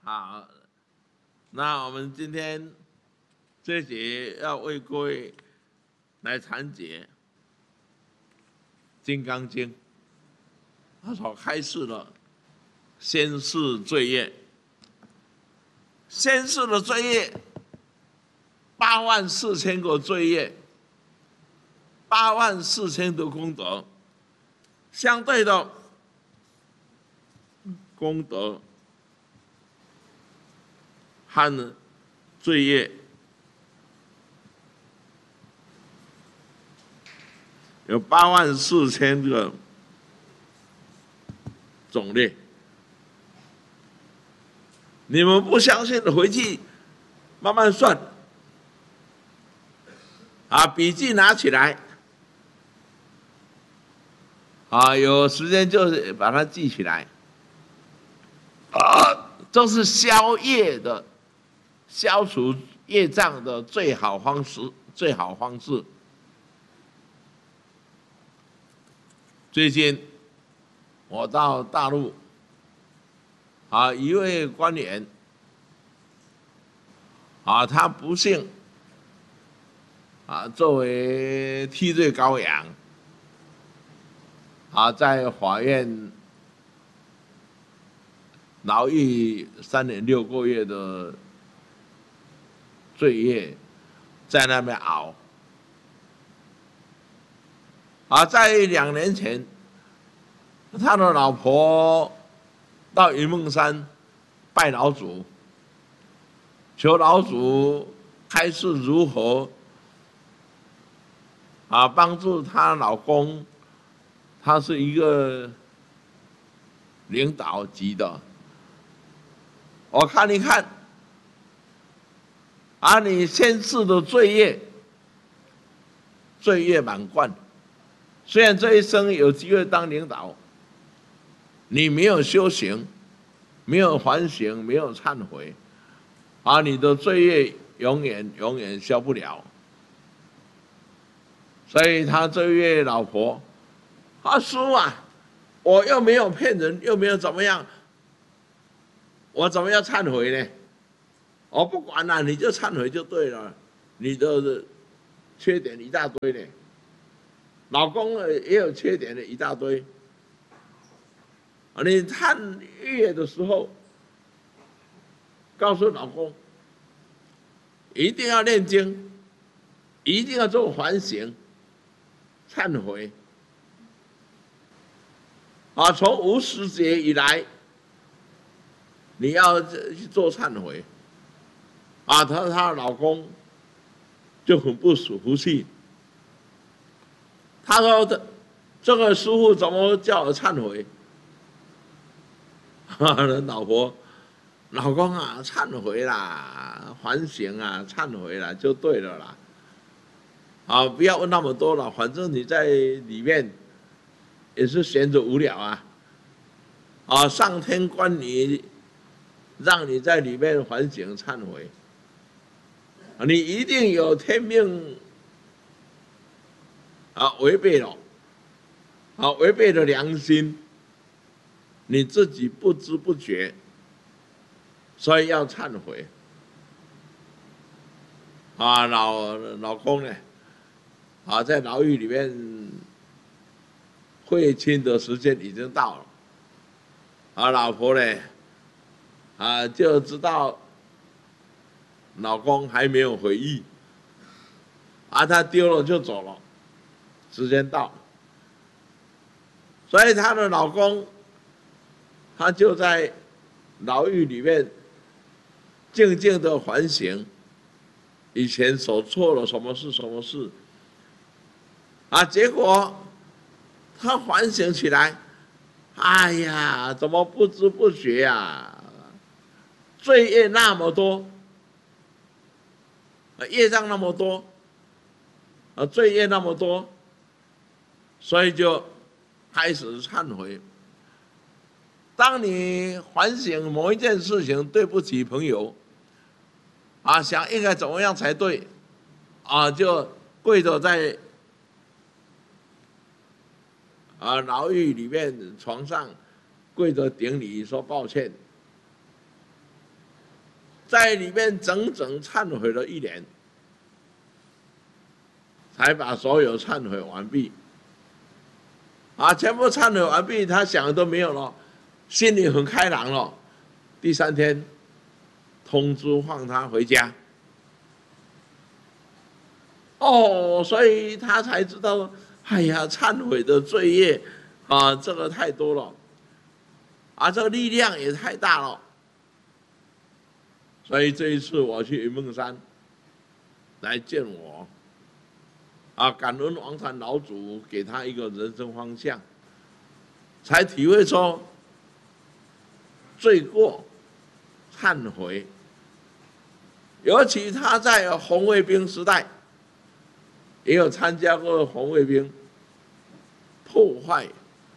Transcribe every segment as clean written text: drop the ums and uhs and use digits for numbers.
好，那我们今天这节要为各位来谈解《金刚经》，它所开示的先世罪业，先世的罪业84000个罪业，84000的功德，相对的功德和罪业有84000个种类。你们不相信的，回去慢慢算。笔记拿起来。有时间就把它记起来。这是消业的、消除业障的最好方式。最近我到大陆，一位官员，他不幸作为替罪羔羊，在法院牢狱3年6个月的罪业，在那边熬。在2年前，他的老婆到云梦山拜老祖，求老祖开示如何帮助她老公。他是一个领导级的，我看一看，你先世的罪业满贯，虽然这一生有机会当领导，你没有修行，没有反省，没有忏悔，你的罪业永远消不了。所以他这位老婆，叔我又没有骗人，又没有怎么样，我怎么要忏悔呢？我不管了，你就忏悔就对了。你的缺点一大堆呢，老公也有缺点的一大堆。你忏业的时候，告诉老公，一定要念经，一定要做反省、忏悔。从50节以来，你要去做忏悔。她的老公就很不服气，他说：“这个师父怎么叫我忏悔？”老公忏悔啦，反省忏悔啦，就对了啦。不要问那么多了，反正你在里面也是闲着无聊上天关你，让你在里面反省忏悔。你一定有天命违背了，违背了良心，你自己不知不觉，所以要忏悔。老公呢，在牢狱里面会亲的时间已经到了，老婆呢，就知道老公还没有回忆，他丢了就走了，时间到，所以她的老公，他就在牢狱里面静静的反省以前所做了什么事，结果他反省起来，哎呀，怎么不知不觉罪业那么多，业障那么多，罪业那么多，所以就开始忏悔。当你反省某一件事情，对不起朋友，想应该怎么样才对，就跪着在牢狱里面床上跪着顶礼说抱歉。 在里面整整忏悔了1年，才把所有忏悔完毕。全部忏悔完毕，他想的都没有了，心里很开朗了。第3天，通知放他回家。所以他才知道，哎呀，忏悔的罪业这个太多了，这个力量也太大了。所以这一次我去云梦山来见我，感恩王禅老祖给他一个人生方向，才体会说罪过忏悔。尤其他在红卫兵时代，也有参加过红卫兵破坏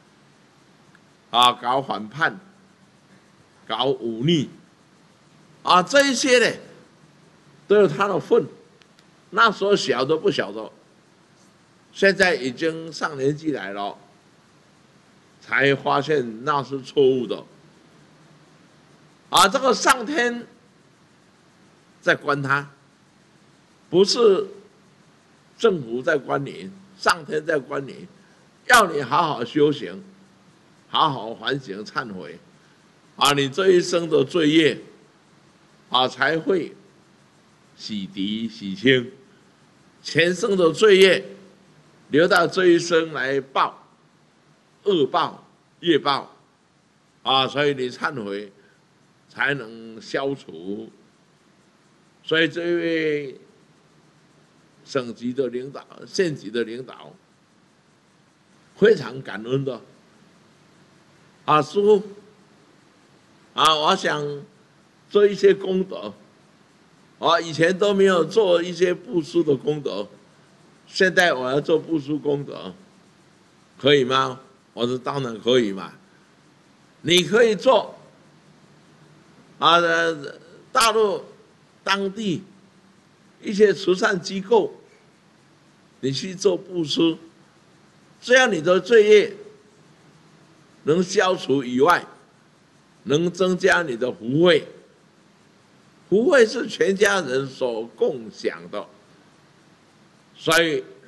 搞反叛、搞忤逆这一些呢，都有他的份。那时候小都不晓得，现在已经上年纪来了，才发现那是错误的。这个上天在关他，不是政府在关你，上天在关你，要你好好修行，好好反省忏悔，你这一生的罪业才会洗涤洗清，前生的罪业留到这一生来报恶报业报所以你忏悔才能消除。所以这位省级的领导、县级的领导非常感恩的师父我想做一些功德以前都没有做一些布施的功德，现在我要做布施功德，可以吗？我说当然可以嘛，你可以做大陆当地一些慈善机构，你去做布施，这样你的罪业能消除以外，能增加你的福慧。福慧是全家人所共享的，所以